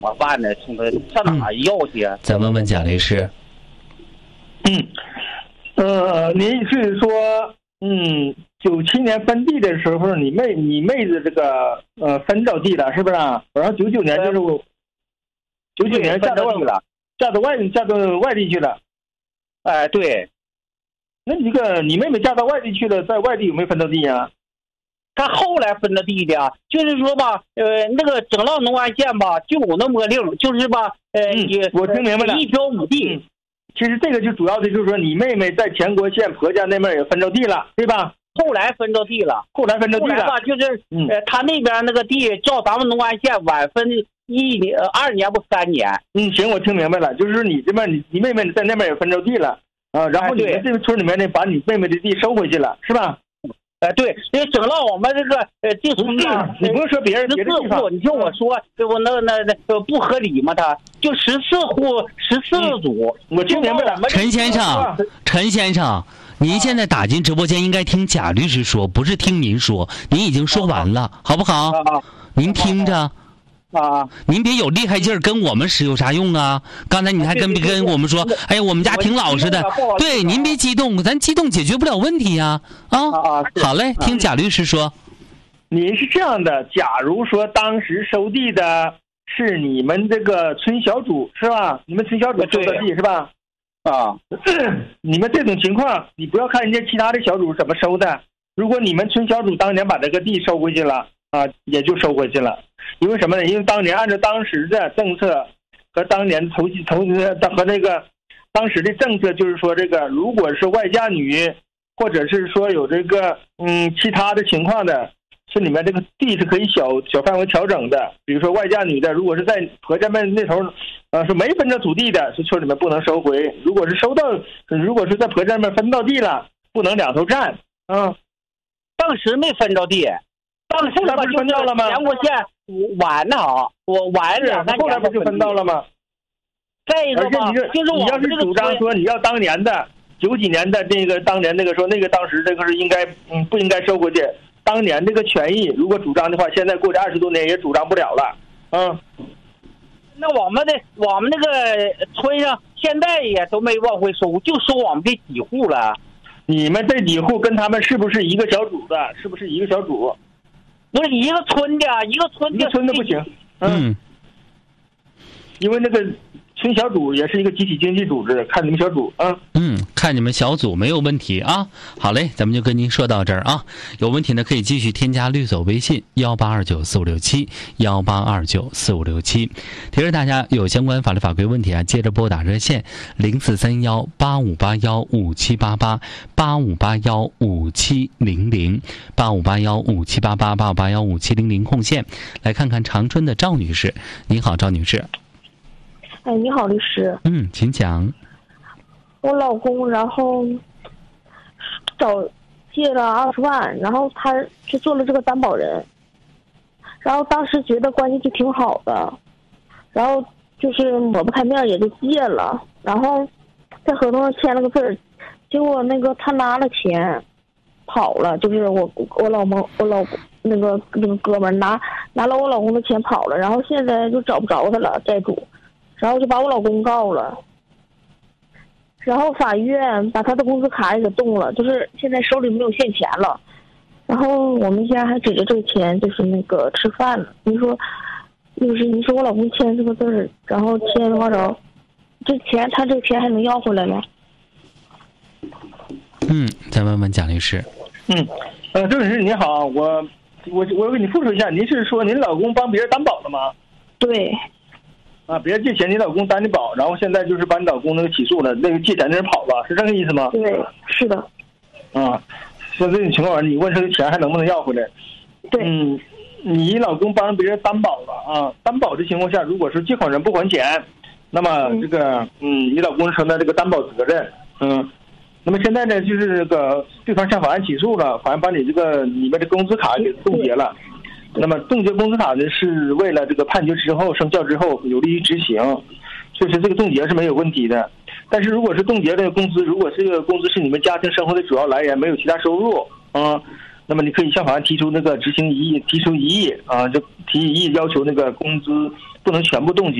么办呢？从他上哪要去啊？ 再问问贾律师。 您是说，97年分地的时候，你妹子这个分到地了，是不是啊？然后99年就是99年嫁到外地去了。 哎，对。 那你妹妹嫁到外地去了，在外地有没有分到地呀？ 他后来分到地的，就是说吧，那个整个农安县吧，就有那么个令，就是吧， 我听明白了， 一标5地。 其实这个就主要的就是说，你妹妹在全国县婆家那边也分到地了，对吧？ 后来分到地了， 后来吧，就是他那边那个地照咱们农安县晚分1年、2年不3年。 行，我听明白了，就是你这边你妹妹在那边也分到地了啊，然后你们这个村里面呢，把你妹妹的地收回去了，是吧？ 对，因为整到我们这个地村呢， 你不用说别的地方， 你听我说，我那不合理吗？他就14户14组， 我听明白了。 陈先生，您现在打进直播间应该听贾律师说，不是听您说，您已经说完了，好不好？您听着。您别有厉害劲儿跟我们使有啥用啊？刚才你还跟我们说，哎呀，我们家挺老实的。对，您别激动，咱激动解决不了问题呀。好嘞，听贾律师说。 您是这样的，假如说当时收地的是你们这个村小组是吧？你们村小组收的地是吧？你们这种情况，你不要看人家其他的小组怎么收的，如果你们村小组当年把这个地收回去了也就收回去了。因为什么呢？因为当年按照当时的政策和当年和那个当时的政策，就是说这个如果是外嫁女，或者是说有这个其他的情况的，这里面这个地是可以小范围调整的。比如说外嫁女的，如果是在婆家们那头是没分到土地的，是村里面不能收回；如果是在婆家们分到地了，不能两头占。 当时没分着地。当时不是分到了吗？ 全国县晚的我晚2-3年。 后来不就分到了吗？ 再一个吧，就是你要是主张说你要当年的90几年的那个当年那个说那个当时这个是应该不应该收回去？当年这个权益如果主张的话，现在过去20多年也主张不了了。 那我们那个村上现在也都没往回收，就收我们这几户了。 你们这几户跟他们是不是一个小组的？是不是一个小组？ 不是一个村的，一个村的不行。因为那个村小组也是一个集体经济组织，看你们小组看你们小组没有问题啊。好嘞，咱们就跟您说到这儿啊。有问题呢可以继续添加律所微信1829456718294567。提示大家有相关法律法规问题接着拨打热线043185815788858157008581578885815700空线。来看看长春的赵女士。您好，赵女士。 你好，律师。 请讲。 我老公然后借了20万，然后他去做了这个担保人，然后当时觉得关系就挺好的，然后就是抹不开面也就借了，然后在合同上签了个字儿，结果那个他拿了钱跑了，就是我老那个哥们拿了我老公的钱跑了，然后现在就找不着他了，债主，然后就把我老公告了。然后法院把他的工资卡也给冻了，就是现在手里没有现钱了。然后我们家还指着这个钱就是那个吃饭了。你说我老公签这个字儿，然后签的话着，他这个钱还能要回来吗？ 再问问贾律师。 郑律师你好，我给你复述一下，您是说您老公帮别人担保了吗？ 对。 别人借钱，你老公担的保，然后现在就是把你老公那个起诉了，那个借钱的人跑了，是这个意思吗？ 对，是的。 像这种情况，你问这个钱还能不能要回来？ 对。 你老公帮别人担保了担保的情况下，如果是借款人不还钱，那么这个你老公承担这个担保责任。那么现在呢，就是这个对方向法院起诉了，法院把你们的工资卡给冻结了。那么冻结工资卡呢，是为了这个判决之后生效之后有利于执行，所以说这个冻结是没有问题的。但是如果是冻结的工资，如果这个工资是你们家庭生活的主要来源，没有其他收入那么你可以向法院提出那个执行异议，提出异议就提异议要求那个工资不能全部冻结。